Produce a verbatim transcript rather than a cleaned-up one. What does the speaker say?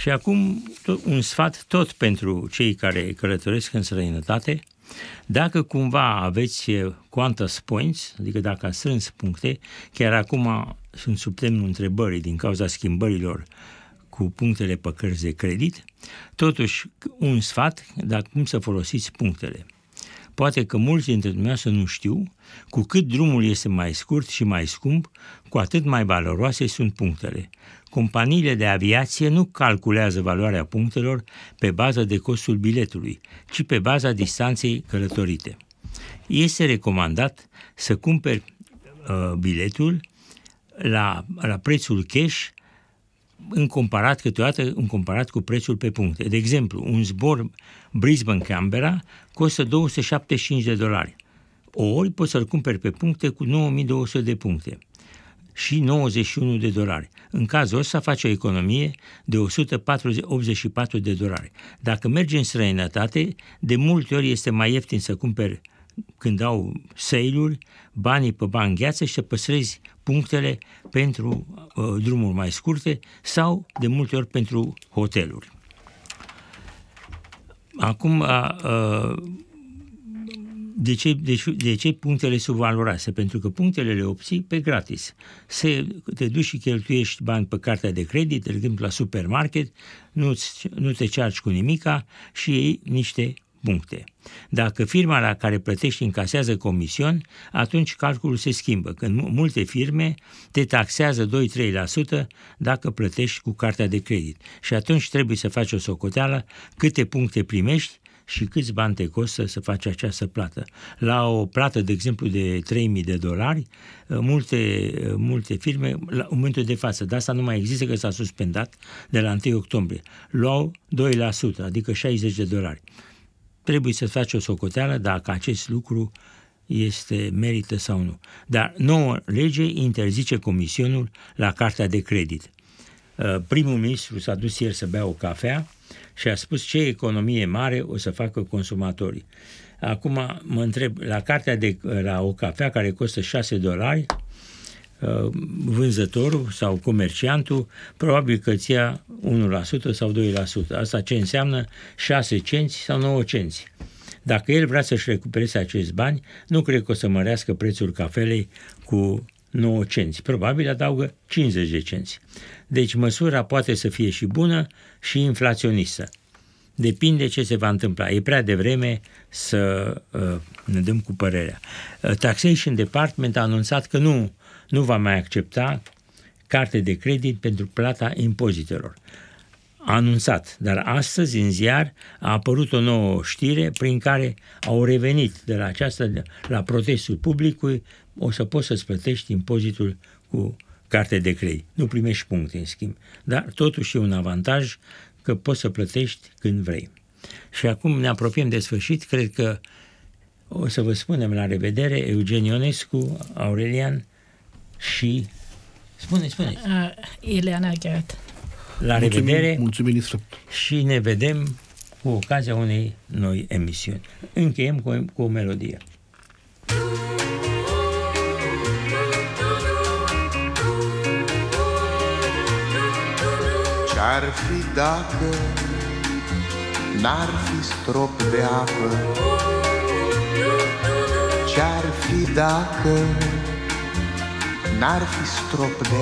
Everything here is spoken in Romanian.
Și acum un sfat tot pentru cei care călătoresc în străinătate. Dacă cumva aveți Qantas Points, adică dacă ați strâns puncte, chiar acum sunt sub semnul întrebării din cauza schimbărilor cu punctele pe cărți de credit, totuși un sfat, dar cum să folosiți punctele. Poate că mulți dintre dumneavoastră nu știu, cu cât drumul este mai scurt și mai scump, cu atât mai valoroase sunt punctele. Companiile de aviație nu calculează valoarea punctelor pe bază de costul biletului, ci pe baza distanței călătorite. Este recomandat să cumperi uh, biletul la, la prețul cash, în comparat câteodată în comparat cu prețul pe puncte. De exemplu, un zbor Brisbane-Canberra costă două sute șaptezeci și cinci de dolari. Ori poți să-l cumperi pe puncte cu nouă mii două sute de puncte și nouăzeci și unu de dolari. În cazul ăsta face o economie de o sută optzeci și patru de dolari. Dacă mergi în străinătate, de multe ori este mai ieftin să cumperi când au sale-uri, banii pe bani gheață și să păstrezi punctele pentru uh, drumuri mai scurte sau de multe ori pentru hoteluri. Acum, uh, de, ce, de, de ce punctele subvalorase? Pentru că punctele le obții pe gratis. Se, te duci și cheltuiești bani pe cartea de credit, de exemplu la supermarket, nu, nu te chargi cu nimica și iei niște puncte. Dacă firma la care plătești încasează comision, atunci calculul se schimbă. Când multe firme te taxează doi-trei la sută dacă plătești cu cartea de credit. Și atunci trebuie să faci o socoteală câte puncte primești și câți bani te costă să faci această plată. La o plată, de exemplu, de trei mii de dolari, multe, multe firme, la momentul de față, dar asta nu mai există că s-a suspendat de la întâi octombrie, luau doi la sută, adică șaizeci de dolari. Trebuie să faci o socoteală dacă acest lucru este merită sau nu. Dar nouă lege interzice comisionul la cartea de credit. Primul ministru s-a dus ieri să bea o cafea și a spus ce economie mare o să facă consumatorii. Acum mă întreb, la cartea de la o cafea care costă șase dolari, vânzătorul sau comerciantul probabil că îți ia unu la sută sau doi la sută. Asta ce înseamnă șase cenți sau nouă cenți. Dacă el vrea să-și recupereze acești bani, nu cred că o să mărească prețul cafelei cu nouă cenți. Probabil adaugă cincizeci de cenți. Deci măsura poate să fie și bună și inflaționistă. Depinde ce se va întâmpla. E prea devreme să uh, ne dăm cu părerea. Uh, Taxation Department a anunțat că nu nu va mai accepta carte de credit pentru plata impozitelor. A anunțat, dar astăzi în ziar a apărut o nouă știre prin care au revenit de la aceasta, la protestul publicului, o să poți să-ți plătești impozitul cu carte de credit. Nu primești puncte, în schimb. Dar totuși e un avantaj că poți să plătești când vrei. Și acum ne apropiem de sfârșit, cred că o să vă spunem la revedere, Eugen Ionescu, Aurelian și... Spune, spune. Uh, Ileana Gherat. La revedere. Mulțumim, ministru. Și ne vedem cu ocazia unei noi emisiuni. Încheiem cu o, cu o melodie. Ce-ar fi dacă n-ar fi strop de apă? Ce-ar fi dacă n-ar fi strop de